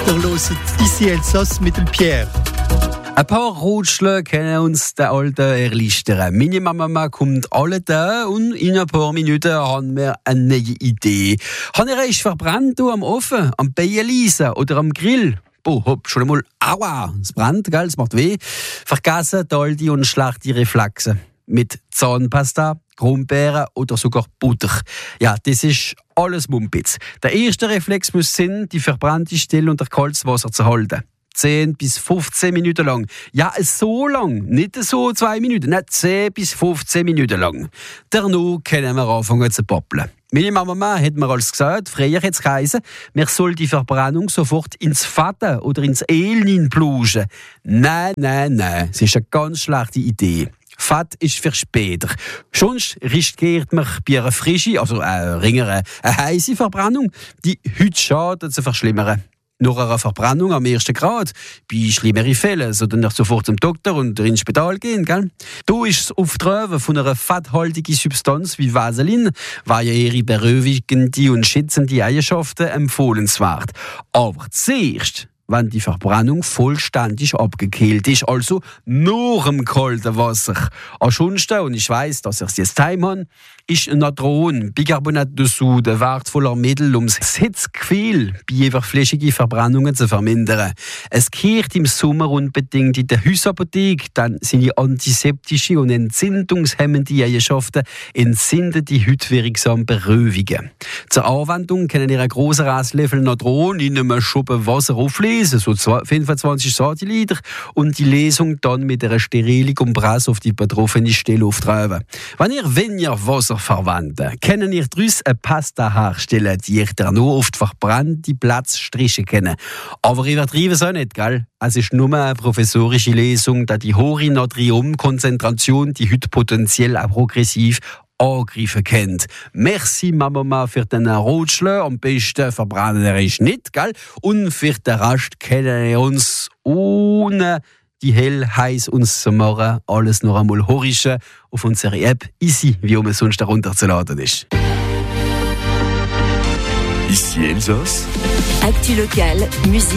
Der loset ici Elsass mit dem Pierre. Ein paar Rutschler können uns den Alten erleichtern. Meine Mama kommt alle da und in ein paar Minuten haben wir eine neue Idee. Haben ihr euch verbrannt am Ofen, am Bielisen oder am Grill? Hopp, schon einmal, aua, es brennt, gell, es macht weh. Vergessen Daldi und schlechte Reflexe. Mit Zahnpasta, Krummbeeren oder sogar Butter. Ja, das ist alles Mumpitz. Der erste Reflex muss sein, die verbrannte Stelle unter kaltes Wasser zu halten. 10 bis 15 Minuten lang. Ja, so lang. Nicht so 2 Minuten. Nicht 10 bis 15 Minuten lang. Danach können wir anfangen zu pappeln. Meine Mama hat mir alles gesagt, früher hat es geheißen, man soll die Verbrennung sofort ins Fett oder ins Öl hineinblusen. Nein. Das ist eine ganz schlechte Idee. Fett ist für später. Sonst riskiert man bei einer frischen, also eine heisse Verbrennung, die heute Schaden zu verschlimmern. Nach einer Verbrennung am 1. Grad, bei schlimmeren Fällen, sollten wir sofort zum Doktor und ins Spital gehen. Gell? Da ist das Auftragen von einer fetthaltigen Substanz wie Vaseline, weil ja ihre beruhigende und schützende Eigenschaften empfohlenswert. Aber zuerst, wenn die Verbrennung vollständig abgekühlt ist, also nach dem kalten Wasser. Ansonsten, und ich weiss, dass ich es jetzt heim habe, ist Natron, Bicarbonat de Soude, ein wertvoller Mittel, um das Hitzgefühl bei überflüssigen Verbrennungen zu vermindern. Es kehrt im Sommer unbedingt in der Hausapotheke, dann seine antiseptische und entzündungshemmende Eigenschaften entzünden die Haut wirksam beruhigen. Zur Anwendung können ihr einen grossen Resslöffel Natron in einem Schuppen Wasser auflesen, so 25 Centiliter, und die Lesung dann mit einer sterilen Kompresse auf die betroffene Stelle auftreiben. Wenn ihr weniger Wasser verwenden, können ihr daraus eine Pasta herstellen, die ihr dann nur auf die verbrannte Platz strichen können. Aber übertreiben es auch nicht, gell? Es ist nur eine professorische Lesung, da die hohe Natriumkonzentration die Haut potenziell auch progressiv angreifen könnt. Merci Mama für den Rotschler, am besten verbrennen er ist nicht, gell? Und für den Rest können wir uns ohne die hell heiß uns zu machen, alles noch einmal horischen auf unserer App Easy, wie man sonst herunterzuladen ist. Ici Elsass. Actu locale, musique.